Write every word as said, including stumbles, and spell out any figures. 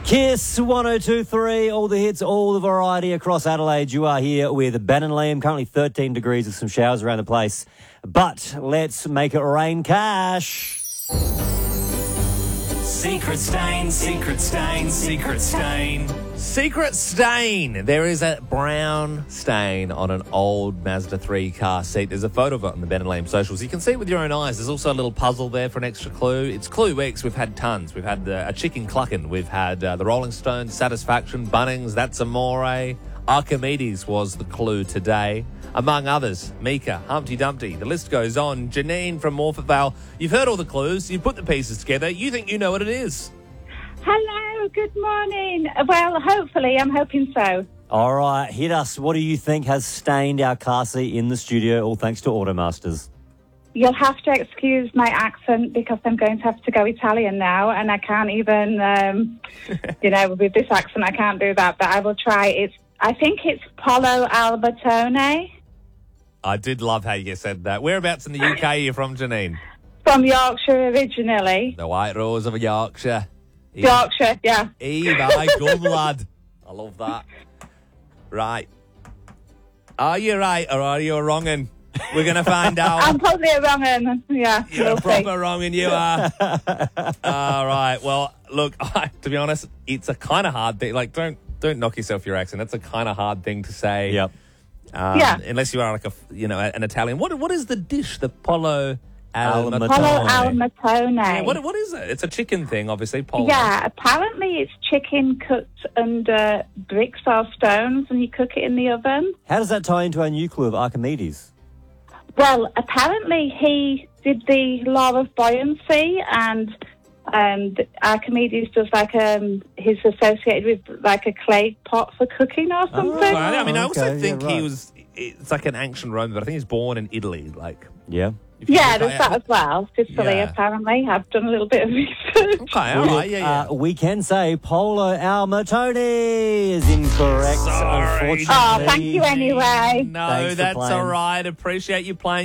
Kiss one oh two three, all the hits, all the variety across Adelaide. You are here with Ben and Liam, currently thirteen degrees with some showers around the place. But let's make it rain cash. Secret stain, secret stain, secret stain. Secret stain. There is a brown stain on an old Mazda three car seat. There's a photo of it on the Ben and Liam socials. You can see it with your own eyes. There's also a little puzzle there for an extra clue. It's Clue X. We've had tons. We've had uh, a chicken clucking. We've had uh, the Rolling Stones, Satisfaction, Bunnings, That's Amore. Archimedes was the clue today. Among others, Mika, Humpty Dumpty. The list goes on. Janine from Morphett. You've heard all the clues. You've put the pieces together. You think you know what it is. Hello, good morning. Well, hopefully, I'm hoping so. All right, hit us. What do you think has stained our car seat in the studio, all thanks to Automasters? You'll have to excuse my accent because I'm going to have to go Italian now, and I can't even, um, you know, with this accent, I can't do that, but I will try. It's, I think it's Polo Albertone. I did love how you said that. Whereabouts in the U K are you from, Janine? From Yorkshire originally. The White Rose of Yorkshire. Yorkshire, yeah. Eve, I gum lad. I love that. Right. Are you right or are you a wrong'un? We're going to find out. I'm probably a wrong'un, yeah. You're we'll a proper see. wrong'un, you are. All right. Well, look, I, to be honest, it's a kind of hard thing. Like, don't don't knock yourself your accent. That's a kind of hard thing to say. Yep. Um, Yeah. Unless you are like a, you know, an Italian. What what is the dish? The Polo al Al Polo Matone. Albertone. Yeah, what what is it? It's a chicken thing, obviously. Polo. Yeah, apparently it's chicken cooked under bricks or stones and you cook it in the oven. How does that tie into our new clue of Archimedes? Well, apparently he did the law of buoyancy and um, Archimedes does like um, he's associated with like a clay pot for cooking or something. Well, I mean, I also Okay, think yeah, he right. was. It's like an ancient Roman, but I think he's born in Italy. Like, Yeah. if you Yeah, look there's at that it- as well. Sicily, Yeah. apparently. I've done a little bit of research. Okay, all right, yeah, yeah. Uh, we can say Polo Al Matone is incorrect, Sorry. unfortunately. Oh, thank you anyway. No, Thanks for that's playing. all right. Appreciate you playing.